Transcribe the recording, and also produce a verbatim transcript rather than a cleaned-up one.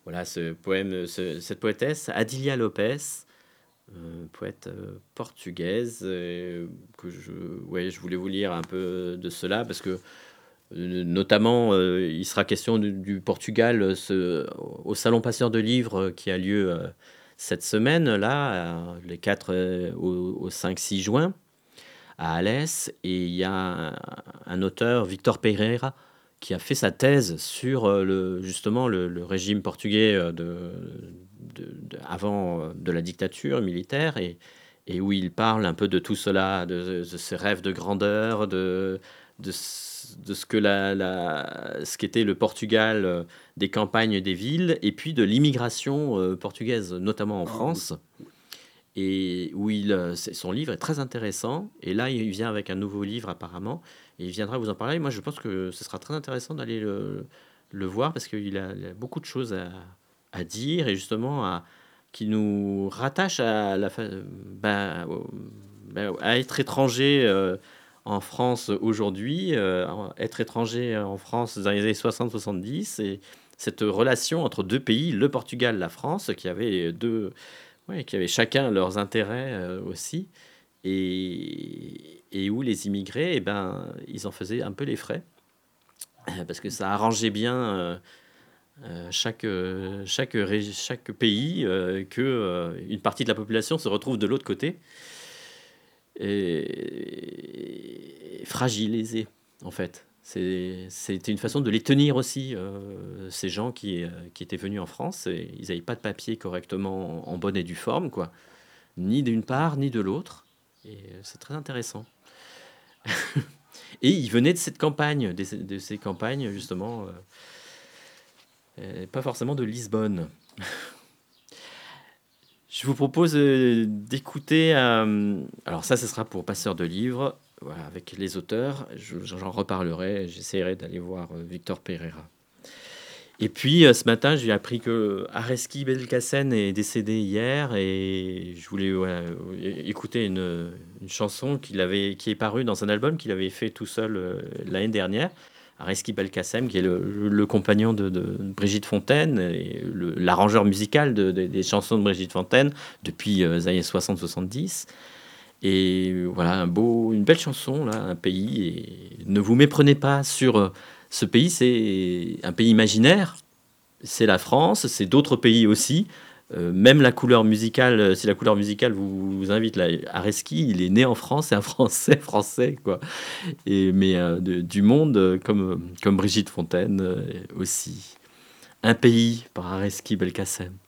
voilà, ce poème, ce cette poétesse Adília Lopes, heu, poète, heu, portugaise, heu, que je ouais, je voulais vous lire un peu de cela parce que, heu, notamment, heu, il sera question du du Portugal, heu, ce au salon Passeur de livres qui a lieu, heu, cette semaine-là, heu, les quatre, heu, au au cinq-six juin à Alès et il y a un un auteur, Victor Pereira, qui a fait sa thèse sur, heu, le justement le le régime portugais, heu, de de de avant, heu, de la dictature militaire et et où il parle un peu de tout cela, de de ses rêves de grandeur, de de ce de ce que la la ce qu'était le Portugal, heu, des campagnes et des villes et puis de l'immigration, heu, portugaise, notamment en Ah oui. France et où il, heu, c'est son livre est très intéressant et là, il vient avec un nouveau livre apparemment et il viendra vous en parler. Moi, je pense que ce sera très intéressant d'aller le le voir parce qu'il a il a beaucoup de choses à à dire et justement à qui nous rattachent à la fa bah, au bah, à être étranger, heu, en France aujourd'hui, heu, en être étranger en France dans les années soixante soixante-dix et cette relation entre deux pays, le Portugal, la France, qui avaient deux ouais, qui avaient chacun leurs intérêts, heu, aussi et et où les immigrés et ben, ils en faisaient un peu les frais. Parce que ça arrangeait bien, heu heu, chaque, heu, chaque régi chaque pays, heu, que, heu, une partie de la population se retrouve de l'autre côté et fragilisés, en fait. C'est c'était une façon de les tenir aussi, heu, ces gens qui, heu, qui étaient venus en France et ils avaient pas de papiers correctement en bonne et due forme, quoi. Ni d'une part, ni de l'autre et heu, c'est très intéressant. Et ils venaient de cette campagne, de ces de ces campagnes justement, heu heu, pas forcément de Lisbonne. Je vous propose, heu, d'écouter, hem, alors ça, ce sera pour passeur de livres, voilà, avec les auteurs, je j'en reparlerai, j'essaierai d'aller voir, heu, Victor Pereira. Et puis, heu, ce matin, j'ai appris qu'Arezki Belkacem est décédé hier et je voulais, ouais, é écouter une, heu, une chanson qu'il avait qui est parue dans un album qu'il avait fait tout seul, heu, l'année dernière. Arezki Belkacem qui est le le compagnon de de Brigitte Fontaine et le l'arrangeur musical de des des chansons de Brigitte Fontaine depuis, heu, les années soixante soixante-dix et voilà un beau une belle chanson là, un pays et ne vous méprenez pas sur, heu, ce pays, c'est un pays imaginaire, c'est la France, c'est d'autres pays aussi, heu, même la couleur musicale, si la couleur musicale vous vous invite là, Arezki, il est né en France, c'est un Français, Français quoi et mais heu, de du monde comme comme Brigitte Fontaine, heu, aussi. Un pays par Arezki Belkacem.